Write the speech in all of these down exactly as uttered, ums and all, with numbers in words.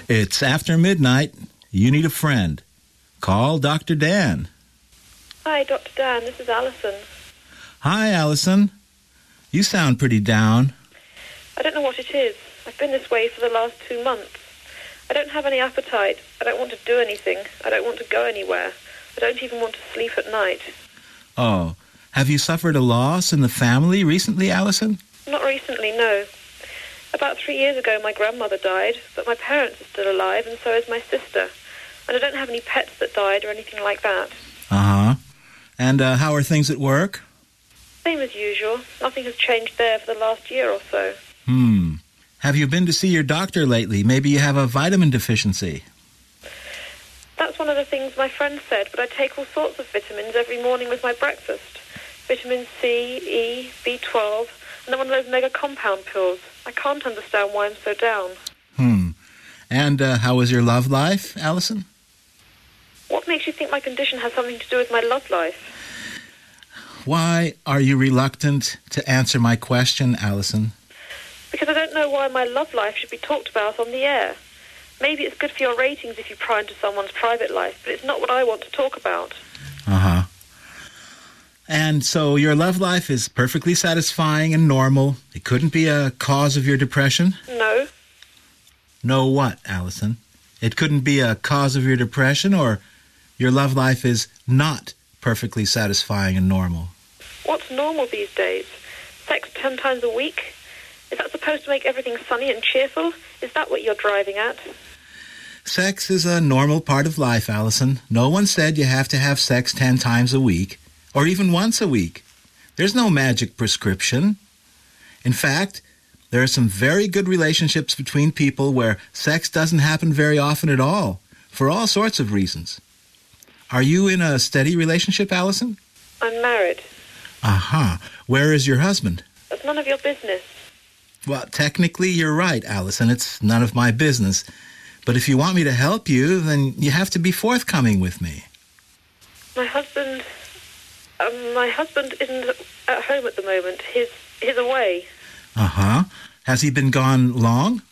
It's after midnight. You need a friend. Call Doctor Dan. Hi, Doctor Dan. This is Alison. Hi, Alison. You sound pretty down. I don't know what it is. I've been this way for the last two months. I don't have any appetite. I don't want to do anything. I don't want to go anywhere. I don't even want to sleep at night. Oh, have you suffered a loss in the family recently, Alison? Not recently, no. About three years ago, my grandmother died, but my parents are still alive, and so is my sister. And I don't have any pets that died or anything like that. Uh-huh. And uh, how are things at work? Same as usual. Nothing has changed there for the last year or so. Hmm. Have you been to see your doctor lately? Maybe you have a vitamin deficiency. That's one of the things my friend said, but I take all sorts of vitamins every morning with my breakfast. Vitamin C, E, B twelve, and then one of those mega compound pills. I can't understand why I'm so down. Hmm. And uh, how is your love life, Alison? What makes you think my condition has something to do with my love life? Why are you reluctant to answer my question, Alison? Because I don't know why my love life should be talked about on the air. Maybe it's good for your ratings if you pry into someone's private life, but it's not what I want to talk about. Uh-huh. And so your love life is perfectly satisfying and normal. It couldn't be a cause of your depression? No. No what, Alison? It couldn't be a cause of your depression, or your love life is not perfectly satisfying and normal? What's normal these days? Sex ten times a week? Is that supposed to make everything sunny and cheerful? Is that what you're driving at? Sex is a normal part of life, Alison. No one said you have to have sex ten times a week, or even once a week. There's no magic prescription. In fact, there are some very good relationships between people where sex doesn't happen very often at all, for all sorts of reasons. Are you in a steady relationship, Alison? I'm married. Aha. Uh-huh. Where is your husband? That's none of your business. Well, technically, you're right, Alison. It's none of my business. But if you want me to help you, then you have to be forthcoming with me. My husband... Um, my husband isn't at home at the moment. He's, he's away. Uh-huh. Has he been gone long?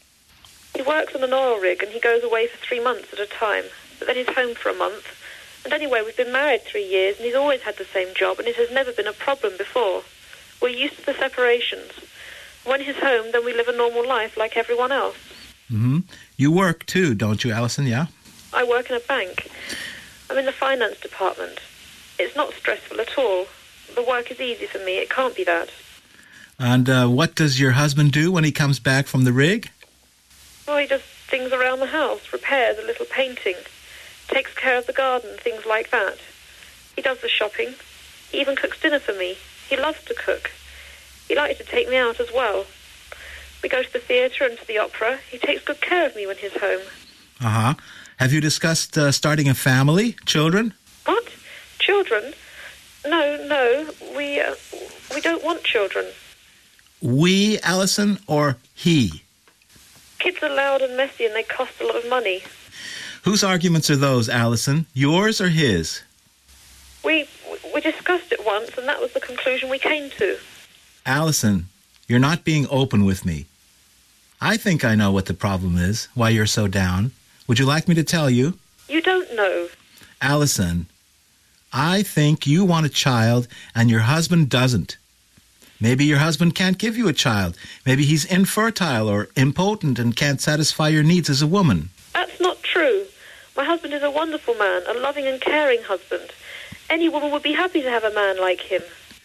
He works on an oil rig and he goes away for three months at a time. But then he's home for a month. And anyway, we've been married three years and he's always had the same job and it has never been a problem before. We're used to the separations. When he's home, then we live a normal life like everyone else. Mm-hmm. You work too, don't you, Alison, yeah? I work in a bank. I'm in the finance department. It's not stressful at all. The work is easy for me. It can't be that. And uh, what does your husband do when he comes back from the rig? Well, he does things around the house, repairs, a little painting, takes care of the garden, things like that. He does the shopping. He even cooks dinner for me. He loves to cook. He likes to take me out as well. We go to the theatre and to the opera. He takes good care of me when he's home. Uh-huh. Have you discussed uh, starting a family, children? What? Children? No, no. We, uh, we don't want children. We, Alison, or he? Kids are loud and messy and they cost a lot of money. Whose arguments are those, Alison? Yours or his? We, we discussed it once and that was the conclusion we came to. Alison, you're not being open with me. I think I know what the problem is, why you're so down. Would you like me to tell you? You don't know. Alison, I think you want a child and your husband doesn't. Maybe your husband can't give you a child. Maybe he's infertile or impotent and can't satisfy your needs as a woman. That's not true. My husband is a wonderful man, a loving and caring husband. Any woman would be happy to have a man like him.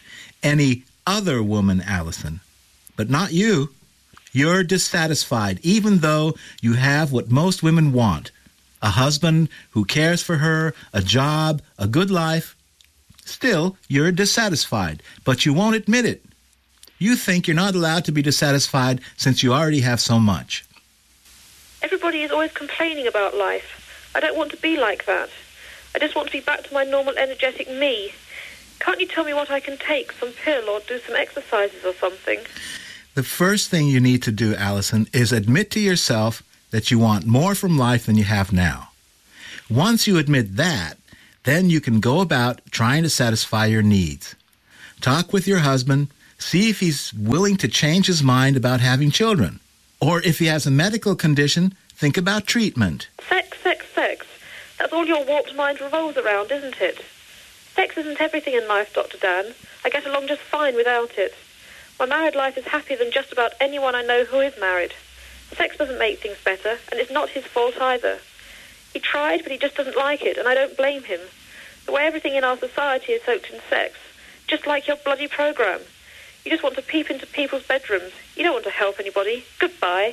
Any other woman, Alison, but not you. You're dissatisfied, even though you have what most women want. A husband who cares for her, a job, a good life. Still, you're dissatisfied, but you won't admit it. You think you're not allowed to be dissatisfied since you already have so much. Everybody is always complaining about life. I don't want to be like that. I just want to be back to my normal, energetic me. Can't you tell me what I can take, some pill or do some exercises or something? The first thing you need to do, Alison, is admit to yourself that you want more from life than you have now. Once you admit that, then you can go about trying to satisfy your needs. Talk with your husband, see if he's willing to change his mind about having children. Or if he has a medical condition, think about treatment. Sex, sex, sex. That's all your warped mind revolves around, isn't it? Sex isn't everything in life, Doctor Dan. I get along just fine without it. My married life is happier than just about anyone I know who is married. Sex doesn't make things better, and it's not his fault either. He tried, but he just doesn't like it, and I don't blame him. The way everything in our society is soaked in sex, just like your bloody programme. You just want to peep into people's bedrooms. You don't want to help anybody. Goodbye.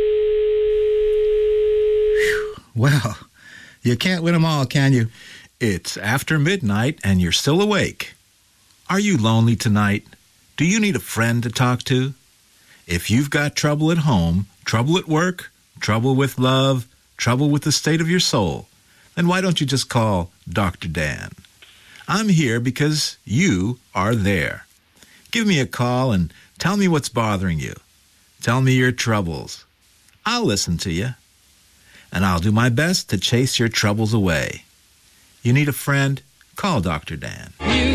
Well, you can't win them all, can you? It's after midnight and you're still awake. Are you lonely tonight? Do you need a friend to talk to? If you've got trouble at home, trouble at work, trouble with love, trouble with the state of your soul, then why don't you just call Doctor Dan? I'm here because you are there. Give me a call and tell me what's bothering you. Tell me your troubles. I'll listen to you. And I'll do my best to chase your troubles away. You need a friend? Call Doctor Dan. You